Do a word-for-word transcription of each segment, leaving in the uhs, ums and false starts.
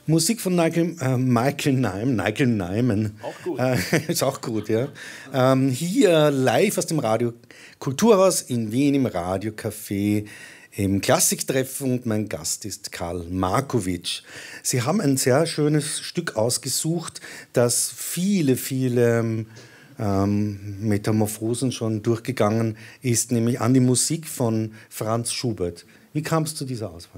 Musik von Nigel, äh, Michael Nyman, Nigel Nyman. Auch gut. Äh, ist auch gut, ja. Ähm, hier live aus dem Radio Kulturhaus in Wien im Radiocafé im Klassiktreffen und mein Gast ist Karl Markowitsch. Sie haben ein sehr schönes Stück ausgesucht, das viele, viele ähm, Metamorphosen schon durchgegangen ist, nämlich an die Musik von Franz Schubert. Wie kam es zu dieser Auswahl?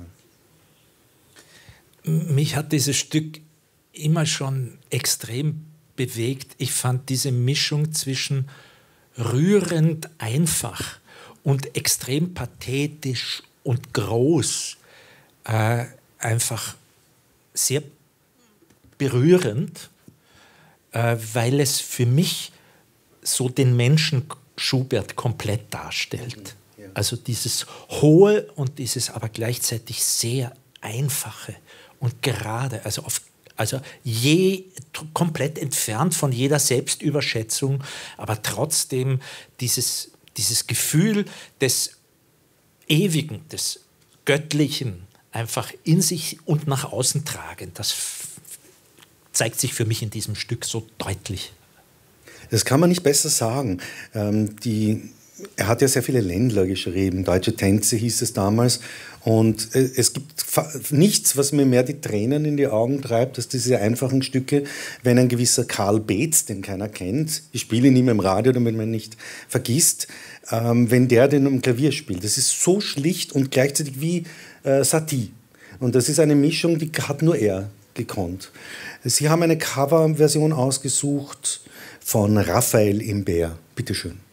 Mich hat dieses Stück immer schon extrem bewegt. Ich fand diese Mischung zwischen rührend einfach und extrem pathetisch und groß äh, einfach sehr berührend, äh, weil es für mich so den Menschen Schubert komplett darstellt. Ja. Also dieses Hohe und dieses aber gleichzeitig sehr Einfache und gerade, also, auf, also je, komplett entfernt von jeder Selbstüberschätzung, aber trotzdem dieses, dieses Gefühl des Ewigen, des Göttlichen einfach in sich und nach außen tragen, das zeigt sich für mich in diesem Stück so deutlich. Das kann man nicht besser sagen. Ähm, die, er hat ja sehr viele Ländler geschrieben, Deutsche Tänze hieß es damals. Und äh, es gibt nichts, was mir mehr die Tränen in die Augen treibt, als diese einfachen Stücke, wenn ein gewisser Karl Beetz, den keiner kennt, ich spiele ihn immer im Radio, damit man ihn nicht vergisst, ähm, wenn der den am Klavier spielt. Das ist so schlicht und gleichzeitig wie äh, Satie. Und das ist eine Mischung, die hat nur er gekonnt. Sie haben eine Coverversion ausgesucht von Raphael Imbert. Bitte schön.